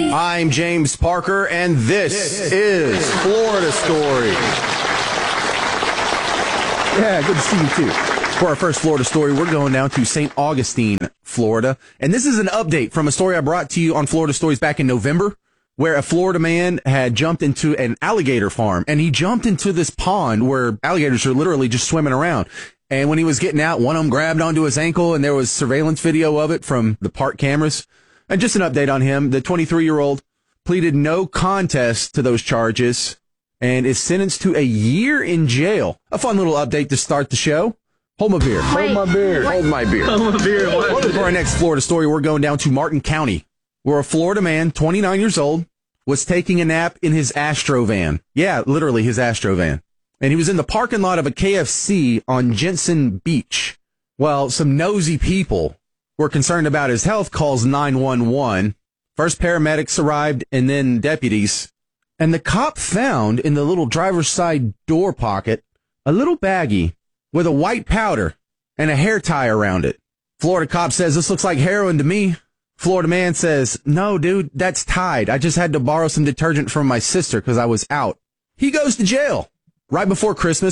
I'm James Parker, and this is Florida Story. Yeah, good to see you too. For our first Florida story, we're going down to St. Augustine, Florida. And this is an update from a story I brought to you on Florida Stories back in November, where a Florida man had jumped into an alligator farm. And he jumped into this pond where alligators are literally just swimming around. And when he was getting out, one of them grabbed onto his ankle, and there was surveillance video of it from the park cameras. And just an update on him, the 23-year-old pleaded no contest to those charges and is sentenced to a year in jail. A fun little update to start the show. Hold my beer. Hold my beer. Hold my beer. Hold my beer. For our next Florida story, we're going down to Martin County, where a Florida man, 29 years old, was taking a nap in his Astro van. Yeah, literally his Astro van. And he was in the parking lot of a KFC on Jensen Beach. Well, some nosy people were concerned about his health, calls 911. First paramedics arrived and then deputies. And the cop found in the little driver's side door pocket a little baggie with a white powder and a hair tie around it. Florida cop says, "This looks like heroin to me." Florida man says, "No, dude, that's Tide. I just had to borrow some detergent from my sister because I was out." He goes to jail. Right before Christmas,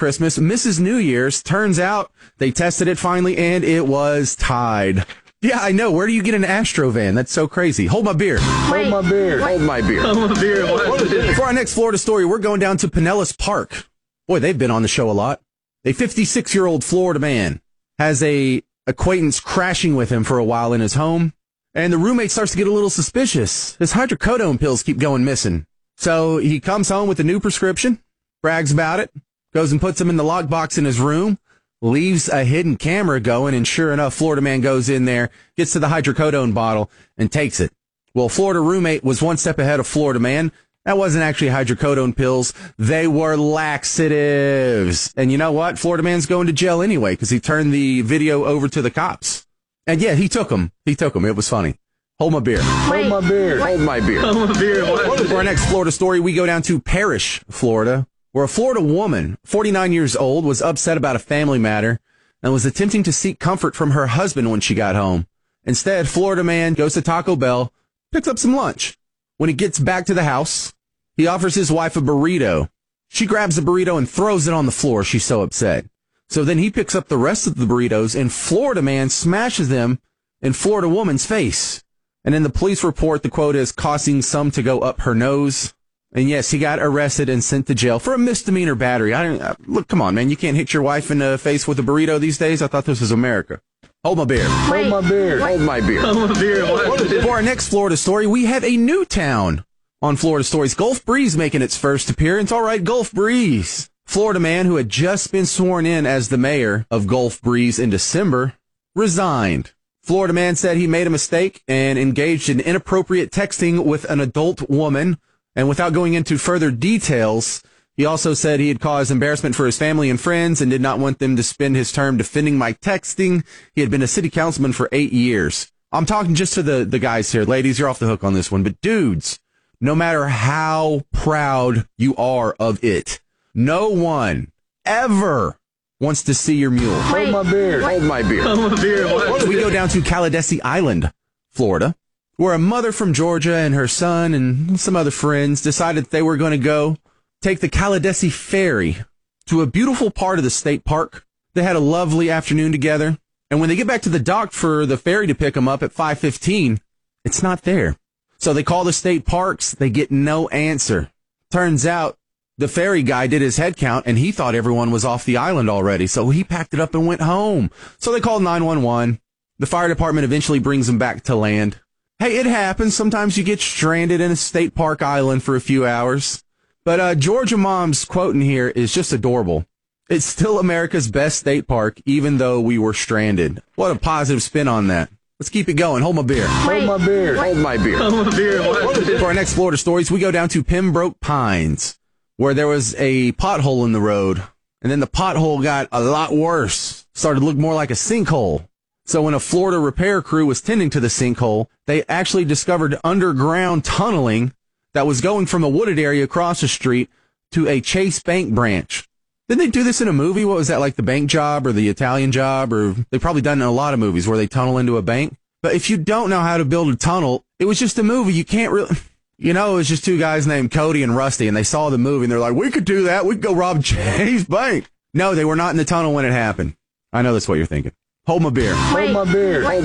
Mrs. New Year's, turns out they tested it finally, and it was Tide. Yeah, I know. Where do you get an Astro van? That's so crazy. Hold my beer. Hold my beer. Hold my beer. Hold my beer. For our next Florida story, we're going down to Pinellas Park. Boy, they've been on the show a lot. A 56-year-old Florida man has a acquaintance crashing with him for a while in his home, and the roommate starts to get a little suspicious. His hydrocodone pills keep going missing. So he comes home with a new prescription, brags about it, goes and puts them in the lockbox in his room, leaves a hidden camera going, and sure enough, Florida man goes in there, gets to the hydrocodone bottle, and takes it. Well, Florida roommate was one step ahead of Florida man. That wasn't actually hydrocodone pills. They were laxatives. And you know what? Florida man's going to jail anyway because he turned the video over to the cops. And yeah, he took them. It was funny. Hold my beer. Hold my beer. Hold my beer. Hold my beer. For our next Florida story, we go down to Parrish, Florida, where a Florida woman, 49 years old, was upset about a family matter and was attempting to seek comfort from her husband when she got home. Instead, Florida man goes to Taco Bell, picks up some lunch. When he gets back to the house, he offers his wife a burrito. She grabs the burrito and throws it on the floor. She's so upset. So then he picks up the rest of the burritos, and Florida man smashes them in Florida woman's face. And in the police report, the quote is, causing some to go up her nose. And yes, he got arrested and sent to jail for a misdemeanor battery. Look, come on, man. You can't hit your wife in the face with a burrito these days. I thought this was America. Hold my beer. Hold my beer. Hold my beer. Hold my beer. For our next Florida story, we have a new town on Florida Stories. Gulf Breeze making its first appearance. All right, Gulf Breeze. Florida man who had just been sworn in as the mayor of Gulf Breeze in December resigned. Florida man said he made a mistake and engaged in inappropriate texting with an adult woman. And without going into further details, he also said he had caused embarrassment for his family and friends and did not want them to spend his term defending my texting. He had been a city councilman for 8 years. I'm talking just to the guys here. Ladies, you're off the hook on this one. But dudes, no matter how proud you are of it, no one ever wants to see your mule. Hold my beer. Hold my beer. Hold my beer. We go down to Caladesi Island, Florida, where a mother from Georgia and her son and some other friends decided they were going to go take the Caladesi ferry to a beautiful part of the state park. They had a lovely afternoon together. And when they get back to the dock for the ferry to pick them up at 5:15, it's not there. So they call the state parks. They get no answer. Turns out the ferry guy did his head count and he thought everyone was off the island already. So he packed it up and went home. So they called 911. The fire department eventually brings them back to land. Hey, it happens. Sometimes you get stranded in a state park island for a few hours. But Georgia Mom's quote in here is just adorable. It's still America's best state park, even though we were stranded. What a positive spin on that. Let's keep it going. Hold my beer. Hold my beer. Hold my beer. Hold my beer. For our next Florida stories, we go down to Pembroke Pines, where there was a pothole in the road. And then the pothole got a lot worse. Started to look more like a sinkhole. So when a Florida repair crew was tending to the sinkhole, they actually discovered underground tunneling that was going from a wooded area across the street to a Chase Bank branch. Didn't they do this in a movie? What was that, like The Bank Job or The Italian Job? Or they've probably done it in a lot of movies where they tunnel into a bank. But if you don't know how to build a tunnel, it was just a movie. You can't really, it was just two guys named Cody and Rusty, and they saw the movie and they're like, we could do that. We could go rob Jay's bank. No, they were not in the tunnel when it happened. I know that's what you're thinking. Hold my beer. Hold my beer.